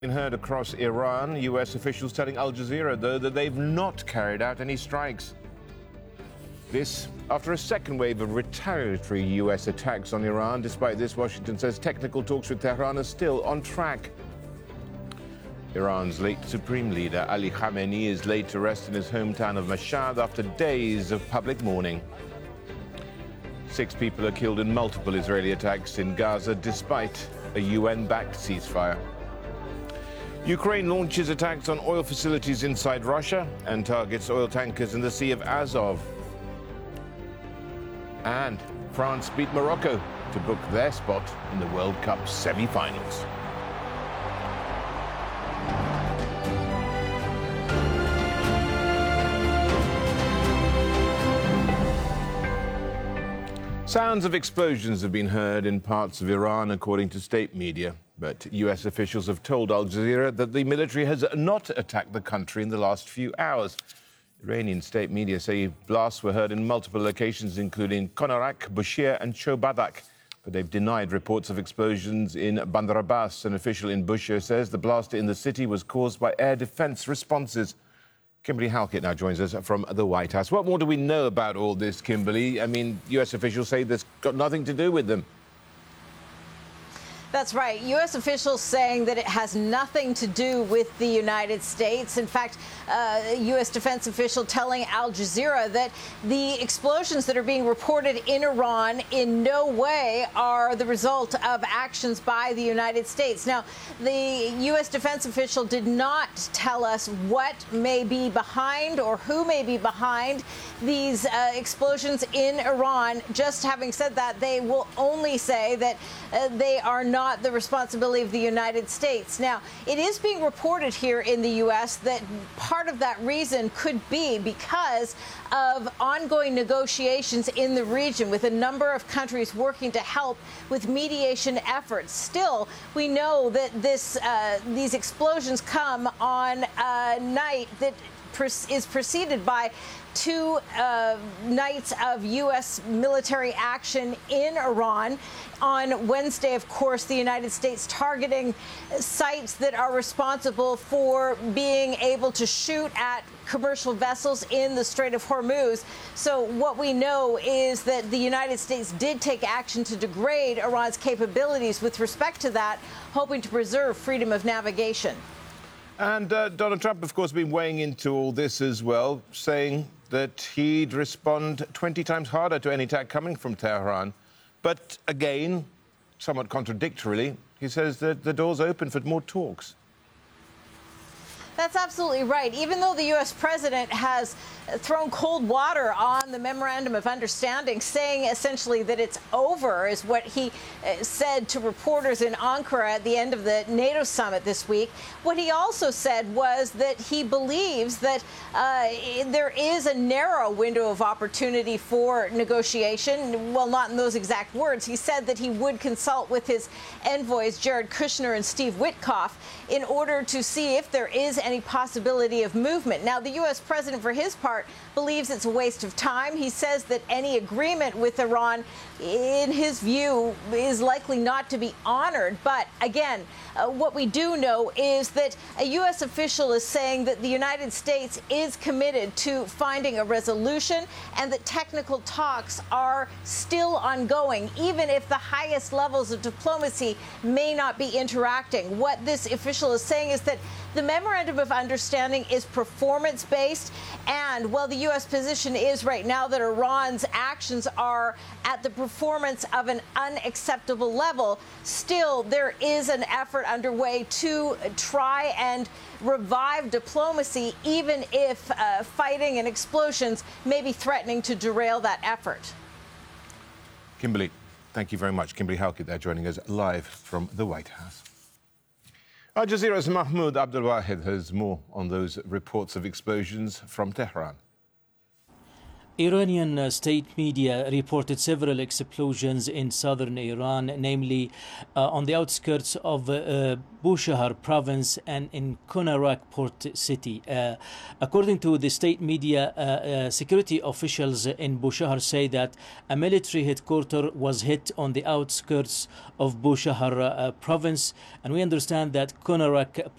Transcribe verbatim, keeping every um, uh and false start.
Been heard across Iran, U S officials telling Al Jazeera, though, that they've not carried out any strikes. This after a second wave of retaliatory U S attacks on Iran. Despite this, Washington says technical talks with Tehran are still on track. Iran's late supreme leader, Ali Khamenei, is laid to rest in his hometown of Mashhad after days of public mourning. Six people are killed in multiple Israeli attacks in Gaza, despite a U N-backed ceasefire. Ukraine launches attacks on oil facilities inside Russia and targets oil tankers in the Sea of Azov. And France beat Morocco to book their spot in the World Cup semi-finals. Sounds of explosions have been heard in parts of Iran, according to state media. But U S officials have told Al Jazeera that the military has not attacked the country in the last few hours. Iranian state media say blasts were heard in multiple locations, including Konarak, Bushehr and Chobadak. But they've denied reports of explosions in Bandar Abbas. An official in Bushehr says the blast in the city was caused by air defense responses. Kimberly Halkett now joins us from the White House. What more do we know about all this, Kimberly? I mean, U S officials say this got nothing to do with them. That's right. U S officials saying that it has nothing to do with the United States. In fact, uh, a U S defense official telling Al Jazeera that the explosions that are being reported in Iran in no way are the result of actions by the United States. Now, the U S defense official did not tell us what may be behind or who may be behind these uh, explosions in Iran. Just having said that, they will only say that uh, they are not Not the responsibility of the United States. Now, it is being reported here in the U S that part of that reason could be because of ongoing negotiations in the region with a number of countries working to help with mediation efforts. Still, we know that this uh, these explosions come on a night that is preceded by two uh, nights of U S military action in Iran. On Wednesday, of course, the United States targeting sites that are responsible for being able to shoot at commercial vessels in the Strait of Hormuz. So what we know is that the United States did take action to degrade Iran's capabilities with respect to that, hoping to preserve freedom of navigation. And uh, Donald Trump, of course, been weighing into all this as well, saying that he'd respond twenty times harder to any attack coming from Tehran. But again, somewhat contradictorily, he says that the door's open for more talks. That's absolutely right. Even though the U S president has thrown cold water on the memorandum of understanding, saying essentially that it's over, is what he said to reporters in Ankara at the end of the NATO summit this week. What he also said was that he believes that uh, there is a narrow window of opportunity for negotiation. Well, not in those exact words. He said that he would consult with his envoys, Jared Kushner and Steve Witkoff, in order to see if there is any possibility of movement. Now, the U S president, for his part, believes it's a waste of time. He says that any agreement with Iran, in his view, is likely not to be honored. But again, uh, what we do know is that a U S official is saying that the United States is committed to finding a resolution and that technical talks are still ongoing, even if the highest levels of diplomacy may not be interacting. What this official is saying is that the memorandum of understanding is performance-based, and while the U S position is right now that Iran's actions are at the performance of an unacceptable level, still there is an effort underway to try and revive diplomacy, even if uh, fighting and explosions may be threatening to derail that effort. Kimberly, thank you very much. Kimberly Halkett there joining us live from the White House. Al Jazeera's Mahmoud Abdulwahid has more on those reports of explosions from Tehran. Iranian uh, state media reported several explosions in southern Iran, namely uh, on the outskirts of uh, Bushehr province and in Konarak port city. Uh, according to the state media, uh, uh, security officials in Bushehr say that a military headquarters was hit on the outskirts of Bushehr uh, province, and we understand that Konarak